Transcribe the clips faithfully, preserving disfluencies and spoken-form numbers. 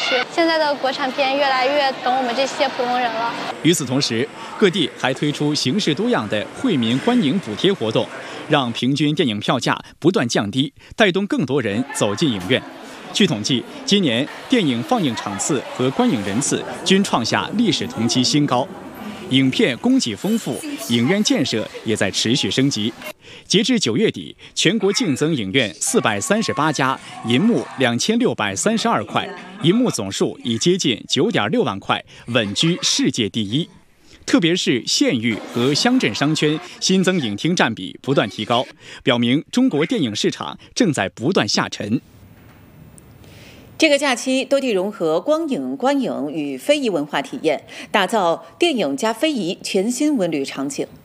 吃。现在的国产片越来越懂我们这些普通人了。 与此同时，各地还推出形式多样的惠民观影补贴活动，让平均电影票价不断降低，带动更多人走进影院。据统计，今年电影放映场次和观影人次均创下历史同期新高。影片供给丰富，影院建设也在持续升级。截至九月底，全国竞增影院四百三十八家，银幕两千六百三十二块，银幕总数已接近九点六万块，稳居世界第一。特别是县域和乡镇商圈新增影厅占比不断提高，表明中国电影市场正在不断下沉。 这个假期，多地融合光影、观影与非遗文化体验，打造电影加非遗全新文旅场景。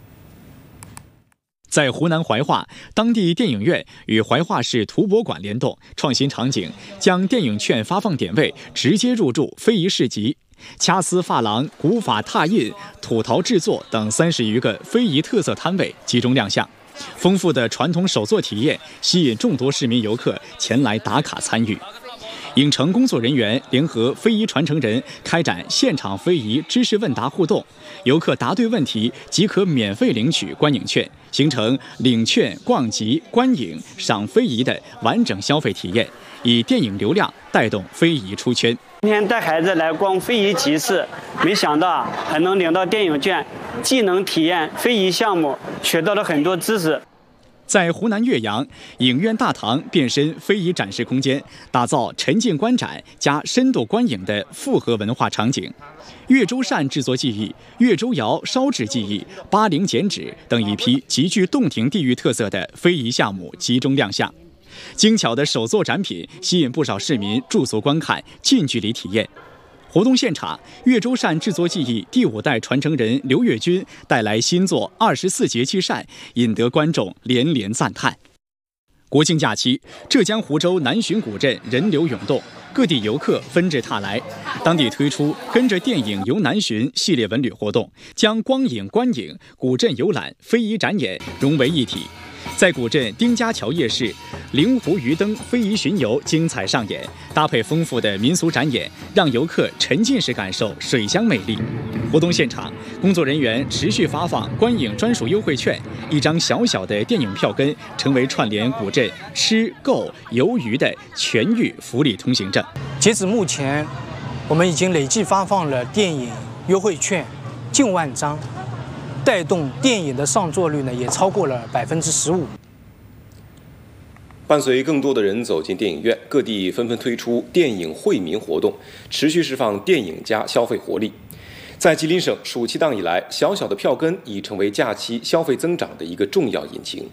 在湖南怀化，当地电影院与怀化市图博馆联动，创新场景，将电影券发放点位直接入驻非遗市集。掐丝珐琅、古法拓印、土陶制作等三十余个非遗特色摊位集中亮相，丰富的传统手作体验吸引众多市民游客前来打卡参与。影城工作人员联合非遗传承人开展现场非遗知识问答互动，游客答对问题即可免费领取观影券，形成领券、逛集、观影、赏非遗的完整消费体验，以电影流量带动非遗出圈。 今天带孩子来逛非遗集市，没想到还能领到电影券，既能体验非遗项目，学到了很多知识。 在湖南岳阳，影院大堂变身非遗展示空间，打造沉浸观展加深度观影的复合文化场景。岳州扇制作技艺、岳州窑烧制技艺、八陵剪纸等一批极具洞庭地域特色的非遗项目集中亮相。精巧的手作展品吸引不少市民驻足观看、近距离体验。活动现场，岳州扇制作技艺第五代传承人刘月军带来新作二十四节气扇，引得观众连连赞叹。国庆假期，浙江湖州南浔古镇人流涌动，各地游客纷至沓来。当地推出跟着电影游南浔系列文旅活动，将光影、观影、古镇游览、非遗展演融为一体。在古镇丁家桥夜市，灵湖鱼灯非遗巡游精彩上演，搭配丰富的民俗展演，让游客沉浸式感受水乡魅力。活动现场，工作人员持续发放观影专属优惠券，一张小小的电影票根成为串联古镇吃、购、游、娱的全域福利通行证。 截止目前，我们已经累计发放了电影优惠券近万张，带动电影的上座率呢也超过了百分之十五。 伴随更多的人走进电影院，各地纷纷推出电影惠民活动，持续释放电影加消费活力。在吉林省，暑期档以来，小小的票根已成为假期消费增长的一个重要引擎。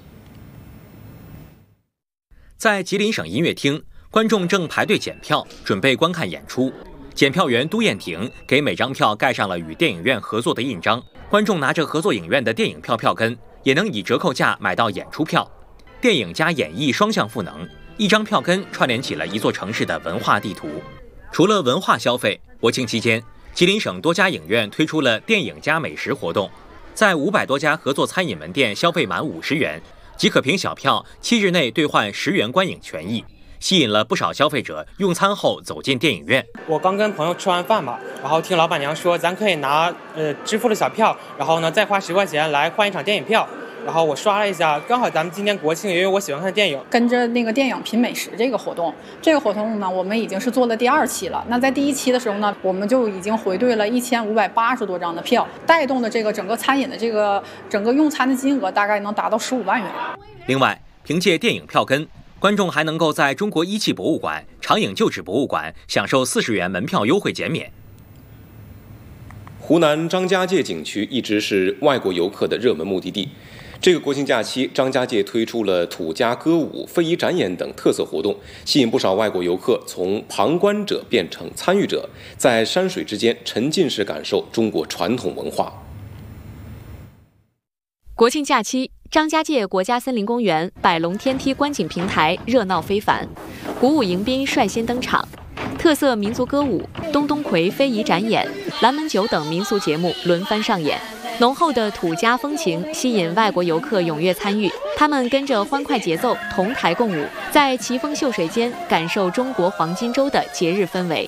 在吉林省音乐厅，观众正排队检票，准备观看演出。检票员都艳婷给每张票盖上了与电影院合作的印章，观众拿着合作影院的电影票票根，也能以折扣价买到演出票。电影加演艺双向赋能，一张票根串联起了一座城市的文化地图。除了文化消费，国庆期间，吉林省多家影院推出了电影加美食活动，在五百多家合作餐饮门店消费满五十元，即可凭小票七日内兑换十元观影权益，吸引了不少消费者用餐后走进电影院。 我刚跟朋友吃完饭吧，然后听老板娘说，咱可以拿呃支付的小票，然后呢再花十块钱来换一场电影票。然后我刷了一下，刚好咱们今天国庆，因为我喜欢看电影， 跟着那个电影品美食这个活动，这个活动呢，我们已经是做了第二期了。那在第一期的时候呢，我们就已经回兑了一千五百八十多张的票，带动的这个整个餐饮的这个整个用餐的金额大概能达到十五万元。 另外，凭借电影票根，观众还能够在中国一汽博物馆、长影旧址博物馆享受四十元门票优惠减免。 湖南张家界景区一直是外国游客的热门目的地。这个国庆假期，张家界推出了土家歌舞、非遗展演等特色活动，吸引不少外国游客从旁观者变成参与者，在山水之间沉浸式感受中国传统文化。 国庆假期，张家界国家森林公园百龙天梯观景平台热闹非凡，鼓舞迎宾率先登场，特色民族歌舞、东东魁非遗展演、蓝门酒等民俗节目轮番上演。浓厚的土家风情吸引外国游客踊跃参与，他们跟着欢快节奏同台共舞，在奇峰秀水间感受中国黄金周的节日氛围。